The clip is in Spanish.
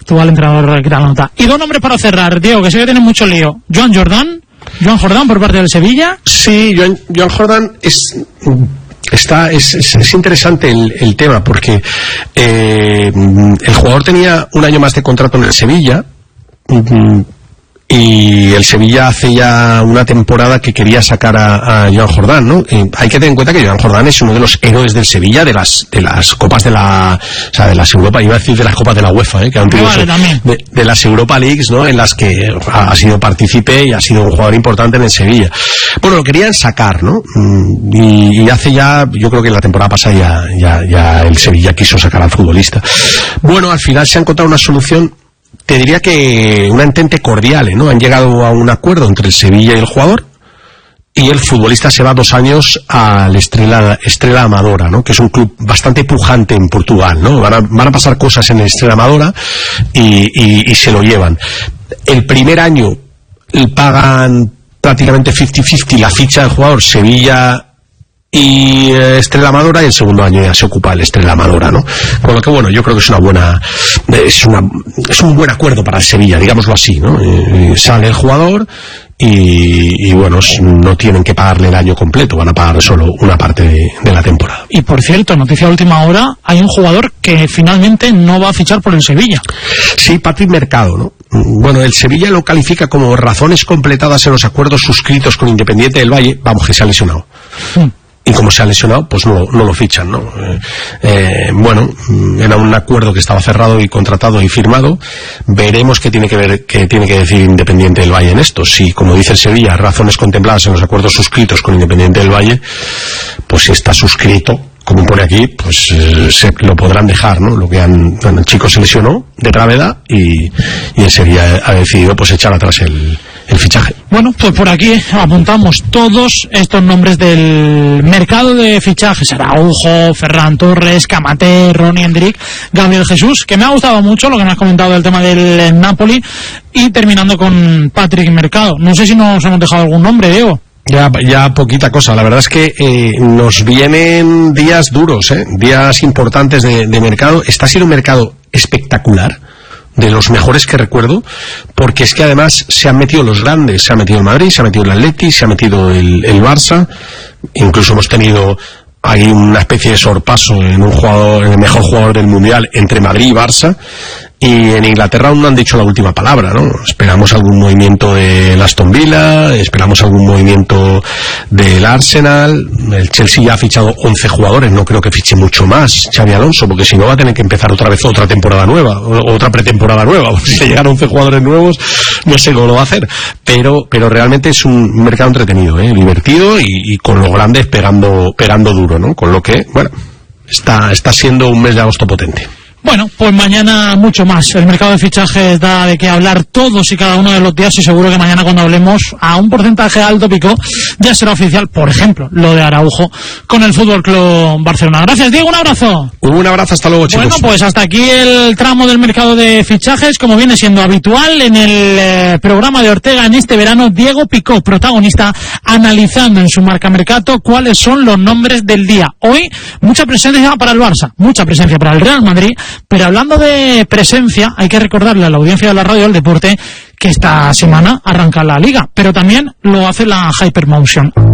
actual entrenador que da la nota. Y dos nombres para cerrar, Diego, que sé que tiene mucho lío. Joan Jordán por parte del Sevilla. Sí, Joan Jordán es interesante el tema, porque el jugador tenía un año más de contrato en el Sevilla, y el Sevilla hace ya una temporada que quería sacar a Joan Jordán, ¿no? Hay que tener en cuenta que Joan Jordán es uno de los héroes del Sevilla de las copas de las Europa, iba a decir de las copas de la UEFA, que han tenido de las Europa Leagues, ¿no? En las que ha sido partícipe y ha sido un jugador importante en el Sevilla. Bueno, lo querían sacar, ¿no? Y hace ya, yo creo que en la temporada pasada ya el Sevilla quiso sacar al futbolista. Bueno, al final se ha encontrado una solución, te diría que una entente cordial, ¿no? Han llegado a un acuerdo entre el Sevilla y el jugador, y el futbolista se va 2 años al Estrela Amadora, ¿no? Que es un club bastante pujante en Portugal, ¿no? Van a pasar cosas en el Estrela Amadora y se lo llevan. El primer año pagan prácticamente 50-50 la ficha del jugador, Sevilla y Estrela Amadora, y el segundo año ya se ocupa el Estrela Amadora, ¿no? Con lo que, bueno, yo creo que es un buen acuerdo para el Sevilla, digámoslo así, ¿no? Sale el jugador y bueno, no tienen que pagarle el año completo, van a pagar solo una parte de la temporada. Y por cierto, noticia de última hora, hay un jugador que finalmente no va a fichar por el Sevilla. Sí, Patrick Mercado, ¿no? Bueno, el Sevilla lo califica como razones completadas en los acuerdos suscritos con Independiente del Valle. Vamos, que se ha lesionado. Y como se ha lesionado, pues no lo fichan, ¿no? Bueno, era un acuerdo que estaba cerrado y contratado y firmado. Veremos qué tiene que decir Independiente del Valle en esto. Si, como dice el Sevilla, razones contempladas en los acuerdos suscritos con Independiente del Valle, pues si está suscrito, como pone aquí, pues se lo podrán dejar, ¿no? Lo que el chico se lesionó de gravedad y el Sevilla ha decidido pues echar atrás el fichaje. Bueno, pues por aquí apuntamos todos estos nombres del mercado de fichajes: Araujo, Ferran Torres, Camaté, Ronnie Endrick, Gabriel Jesús, que me ha gustado mucho lo que me has comentado del tema del Napoli, y terminando con Patrick Mercado. No sé si nos hemos dejado algún nombre, Diego. Ya poquita cosa. La verdad es que nos vienen días duros, días importantes de mercado. Está siendo un mercado espectacular, de los mejores que recuerdo, porque es que además se han metido los grandes, se ha metido el Madrid, se ha metido el Atleti, se ha metido el Barça, incluso hemos tenido ahí una especie de sorpaso en el mejor jugador del Mundial entre Madrid y Barça. Y en Inglaterra aún no han dicho la última palabra, ¿no? Esperamos algún movimiento del Aston Villa, esperamos algún movimiento del Arsenal. El Chelsea ya ha fichado 11 jugadores, no creo que fiche mucho más Xabi Alonso, porque si no va a tener que empezar otra vez otra temporada nueva, otra pretemporada nueva. Si llegan 11 jugadores nuevos, no sé cómo lo va a hacer. Pero realmente es un mercado entretenido, divertido, y con los grandes pegando duro, ¿no? Con lo que, bueno, está siendo un mes de agosto potente. Bueno, pues mañana mucho más. El mercado de fichajes da de qué hablar todos y cada uno de los días, y seguro que mañana, cuando hablemos a un porcentaje alto pico, ya será oficial, por ejemplo, lo de Araujo con el Fútbol Club Barcelona. Gracias, Diego, un abrazo. Un abrazo, hasta luego, chicos. Bueno, pues hasta aquí el tramo del mercado de fichajes, como viene siendo habitual en el programa de Ortega en este verano. Diego Picó, protagonista, analizando en su Marca Mercato cuáles son los nombres del día. Hoy, mucha presencia para el Barça, mucha presencia para el Real Madrid. Pero hablando de presencia, hay que recordarle a la audiencia de la radio del deporte que esta semana arranca la Liga, pero también lo hace la Hypermotion.